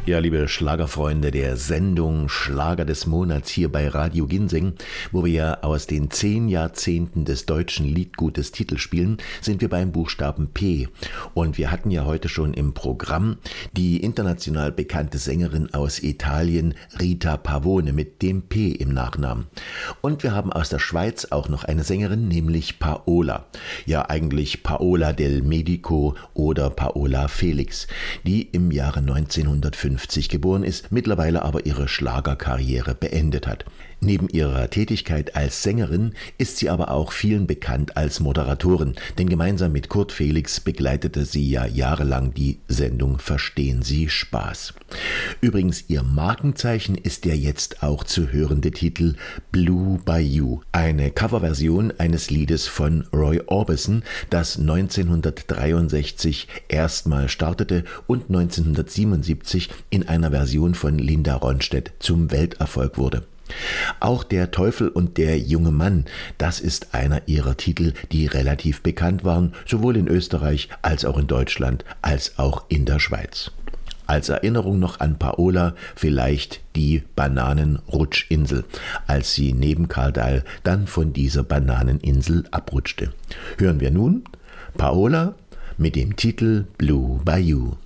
Ja, liebe Schlagerfreunde der Sendung Schlager des Monats hier bei Radio Ginseng, wo wir ja aus den 10 Jahrzehnten des deutschen Liedgutes Titel spielen, sind wir beim Buchstaben P. Und wir hatten ja heute schon im Programm die international bekannte Sängerin aus Italien, Rita Pavone, mit dem P im Nachnamen. Und wir haben aus der Schweiz auch noch eine Sängerin, nämlich Paola. Ja, eigentlich Paola del Medico oder Paola Felix, die im Jahre 1950 geboren ist, mittlerweile aber ihre Schlagerkarriere beendet hat. Neben ihrer Tätigkeit als Sängerin ist sie aber auch vielen bekannt als Moderatorin, denn gemeinsam mit Kurt Felix begleitete sie ja jahrelang die Sendung Verstehen Sie Spaß. Übrigens, ihr Markenzeichen ist der jetzt auch zu hörende Titel Blue Bayou, eine Coverversion eines Liedes von Roy Orbison, das 1963 erstmal startete und 1977 in einer Version von Linda Ronstadt zum Welterfolg wurde. Auch Der Teufel und der junge Mann, das ist einer ihrer Titel, die relativ bekannt waren, sowohl in Österreich als auch in Deutschland, als auch in der Schweiz. Als Erinnerung noch an Paola vielleicht die Bananenrutschinsel, als sie neben Karl Dall dann von dieser Bananeninsel abrutschte. Hören wir nun Paola mit dem Titel Blue Bayou.